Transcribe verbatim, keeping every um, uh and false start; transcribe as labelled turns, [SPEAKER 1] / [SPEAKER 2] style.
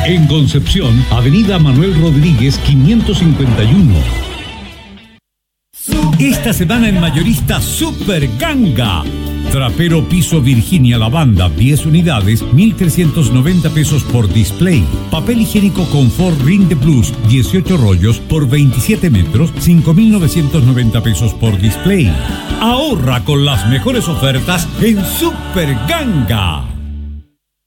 [SPEAKER 1] En Concepción, Avenida Manuel Rodríguez quinientos cincuenta y uno. Esta semana en Mayorista Super Ganga. Trapero piso Virginia Lavanda, diez unidades, mil trescientos noventa pesos por display. Papel higiénico Confort Rinde Plus, dieciocho rollos por veintisiete metros, cinco mil novecientos noventa pesos por display. Ahorra con las mejores ofertas en Super Ganga.